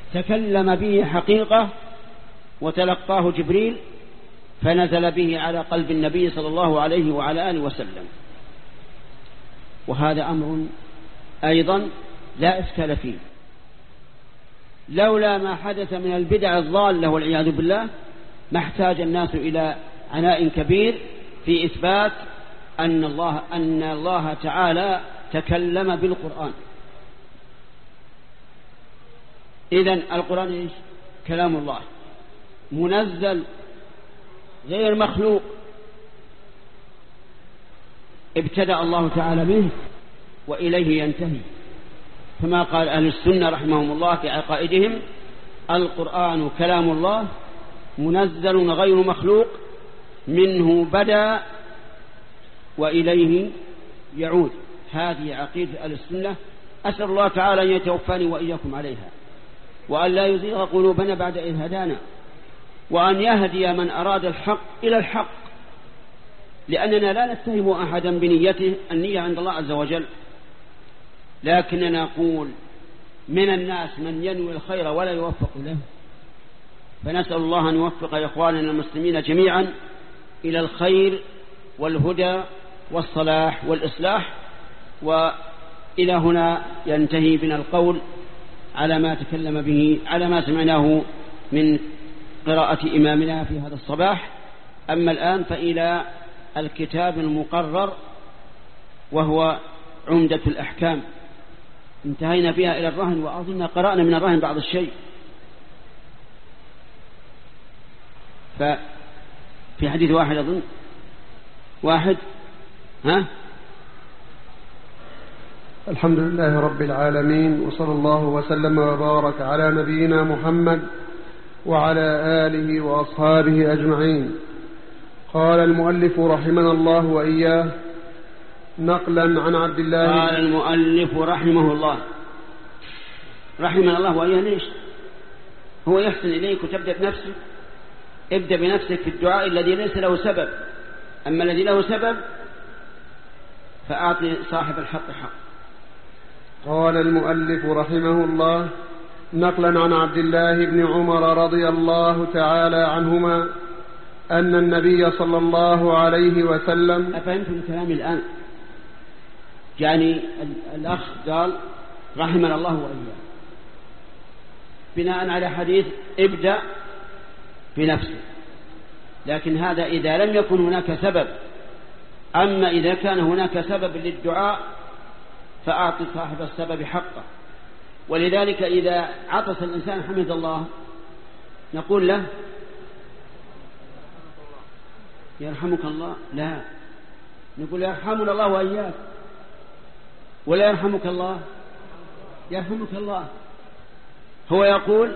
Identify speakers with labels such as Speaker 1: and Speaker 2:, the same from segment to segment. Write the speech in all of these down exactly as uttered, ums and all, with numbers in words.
Speaker 1: تكلم به حقيقة وتلقاه جبريل فنزل به على قلب النبي صلى الله عليه وعلى آله وسلم. وهذا أمر أيضا لا إشكال فيه، لولا ما حدث من البدع الضالة والعياذ بالله ما احتاج الناس إلى عناء كبير في إثبات أن الله, أن الله تعالى تكلم بالقرآن. إذن القرآن إيش؟ كلام الله منزل غير مخلوق، ابتدأ الله تعالى به وإليه ينتهي، كما قال أهل السنة رحمهم الله في عقائدهم: القرآن كلام الله منزل غير مخلوق، منه بدأ وإليه يعود. هذه عقيدة أهل السنة، أسأل الله تعالى أن يتوفاني وإياكم عليها، وأن لا يزيغ قلوبنا بعد إذ هدانا، وأن يهدي من أراد الحق إلى الحق، لأننا لا نتهم أحدا بنيته، النية عند الله عز وجل، لكننا نقول من الناس من ينوي الخير ولا يوفق له، فنسأل الله أن يوفق إخواننا المسلمين جميعا إلى الخير والهدى والصلاح والإصلاح. وإلى هنا ينتهي بنا القول على ما تكلم به، على ما سمعناه من قراءة إمامنا في هذا الصباح. أما الآن فإلى الكتاب المقرر وهو عمدة الأحكام، انتهينا فيها إلى الرهن، وأظن قرأنا من الرهن بعض الشيء. ففي حديث واحد أظن واحد ها
Speaker 2: الحمد لله رب العالمين، وصلى الله وسلم وبارك على نبينا محمد وعلى آله وأصحابه أجمعين. قال المؤلف رحمنا الله وإياه نقلا عن عبد الله.
Speaker 1: قال المؤلف رحمه الله رحمنا الله وإياه. ليش؟ هو يحسن إليك وتبدأ بنفسك، ابدأ بنفسك في الدعاء الذي ليس له سبب، أما الذي له سبب فأعطي صاحب الحق حق.
Speaker 2: قال المؤلف رحمه الله نقلا عن عبد الله بن عمر رضي الله تعالى عنهما أن النبي صلى الله عليه وسلم.
Speaker 1: أفهمتم كلامي الآن؟ يعني الأخ قال رحمنا الله وإياه بناء على حديث ابدأ بنفسه، لكن هذا إذا لم يكن هناك سبب. أما إذا كان هناك سبب للدعاء فأعطي صاحب السبب حقه. ولذلك إذا عطس الإنسان حمد الله نقول له يرحمك الله؟ لا، نقول يرحمنا الله وإياك، ولا يرحمك الله يرحمك الله. هو يقول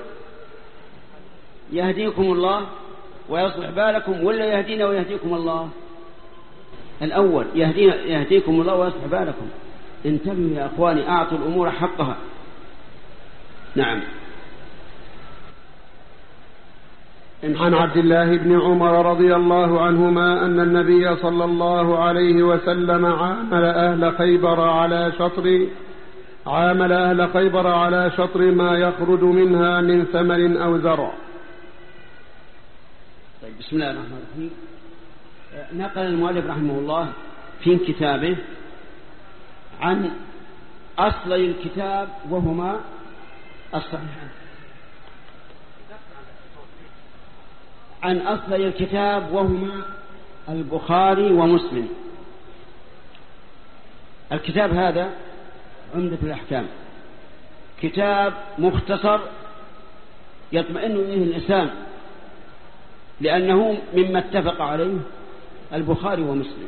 Speaker 1: يهديكم الله ويصلح بالكم، ولا يهدينا ويهديكم الله؟ الأول يهدينا يهديكم الله ويصلح بالكم. انتبهوا يا أخواني، أعطوا الأمور حقها. نعم.
Speaker 2: عن عبد الله بن عمر رضي الله عنهما أن النبي صلى الله عليه وسلم عامل أهل خيبر على شطر عامل أهل خيبر على شطر ما يخرج منها من ثمر أو زرع.
Speaker 1: طيب، بسم الله الرحمن الرحيم. نقل المؤلف رحمه الله في كتابه عن أصلي الكتاب وهما الصحيحان، عن أصلي الكتاب وهما البخاري ومسلم. الكتاب هذا عمدة الأحكام، كتاب مختصر يطمئن إليه الإنسان، لأنه مما اتفق عليه البخاري ومسلم.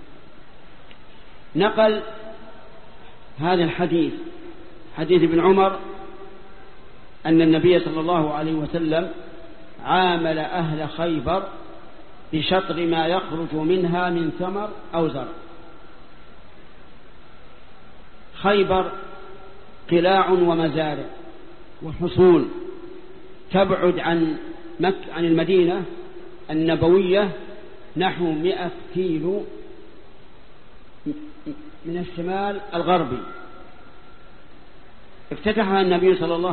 Speaker 1: نقل هذا الحديث، حديث ابن عمر، أن النبي صلى الله عليه وسلم عامل أهل خيبر بشطر ما يخرج منها من ثمر أو زرع. خيبر قلاع ومزارع وحصول تبعد عن مكة عن المدينة النبوية نحو مئة كيلو من الشمال الغربي. افتتحها النبي صلى الله